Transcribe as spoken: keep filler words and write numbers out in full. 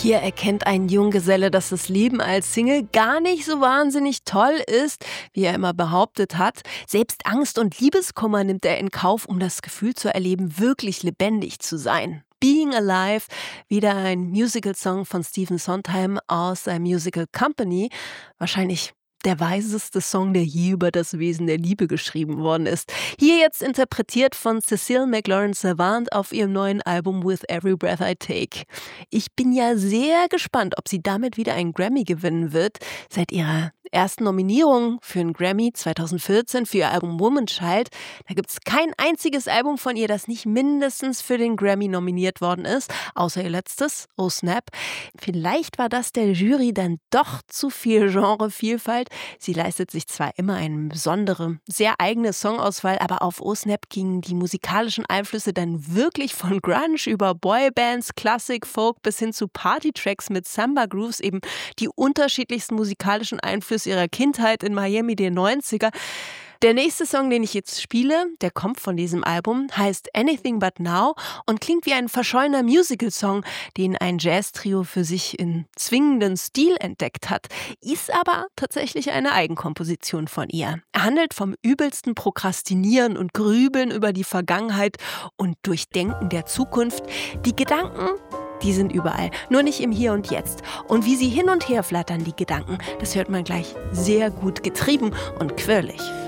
Hier erkennt ein Junggeselle, dass das Leben als Single gar nicht so wahnsinnig toll ist, wie er immer behauptet hat. Selbst Angst und Liebeskummer nimmt er in Kauf, um das Gefühl zu erleben, wirklich lebendig zu sein. Being Alive, wieder ein Musical-Song von Stephen Sondheim aus der Musical Company. Wahrscheinlich der weiseste Song, der je über das Wesen der Liebe geschrieben worden ist. Hier jetzt interpretiert von Cécile McLaurin-Salvant auf ihrem neuen Album With Every Breath I Take. Ich bin ja sehr gespannt, ob sie damit wieder einen Grammy gewinnen wird. Seit ihrer ersten Nominierung für einen Grammy zweitausendvierzehn für ihr Album Woman Child, da gibt es kein einziges Album von ihr, das nicht mindestens für den Grammy nominiert worden ist, außer ihr letztes, Oh Snap. Vielleicht war das der Jury dann doch zu viel Genrevielfalt. Sie leistet sich zwar immer eine besondere, sehr eigene Songauswahl, aber auf Oh Snap gingen die musikalischen Einflüsse dann wirklich von Grunge über Boybands, Klassik, Folk bis hin zu Partytracks mit Samba-Grooves, eben die unterschiedlichsten musikalischen Einflüsse ihrer Kindheit in Miami der neunziger. Der nächste Song, den ich jetzt spiele, der kommt von diesem Album, heißt Anything But Now und klingt wie ein verschollener Musical-Song, den ein Jazz-Trio für sich in zwingenden Stil entdeckt hat, ist aber tatsächlich eine Eigenkomposition von ihr. Er handelt vom übelsten Prokrastinieren und Grübeln über die Vergangenheit und Durchdenken der Zukunft. Die Gedanken, die sind überall, nur nicht im Hier und Jetzt. Und wie sie hin und her flattern, die Gedanken, das hört man gleich sehr gut getrieben und quirlig.